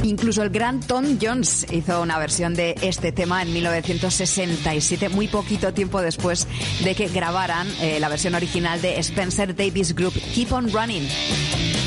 Incluso el gran Tom Jones hizo una versión de este tema en 1967, muy poquito tiempo después de que grabaran la versión original de Spencer Davis Group, Keep on Running.